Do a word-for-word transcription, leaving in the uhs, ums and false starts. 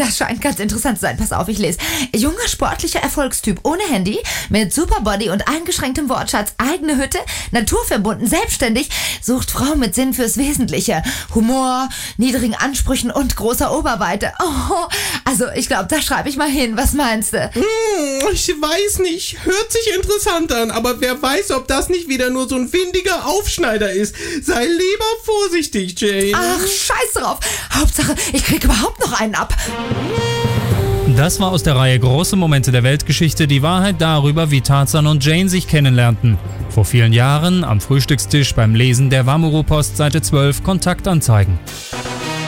das scheint ganz interessant zu sein. Pass auf, ich lese. Junger, sportlicher Erfolgstyp ohne Handy, mit Superbody und eingeschränktem Wortschatz, eigene Hütte, naturverbunden, selbstständig, sucht Frau mit Sinn fürs Wesentliche. Humor, niedrigen Ansprüchen und großer Oberweite. Oh, also ich glaube, da schreibe ich mal hin. Was meinst du? Hm, ich weiß nicht. Hört sich interessant an, aber wer weiß, ob das nicht wieder nur so ein windiger Aufschneider ist. Sei lieber vorsichtig, Jane. Ach, scheiß drauf. Hauptsache, ich krieg überhaupt noch einen ab. Das war aus der Reihe Große Momente der Weltgeschichte die Wahrheit darüber, wie Tarzan und Jane sich kennenlernten. Vor vielen Jahren am Frühstückstisch beim Lesen der Wamuro-Post, Seite zwölf, Kontaktanzeigen.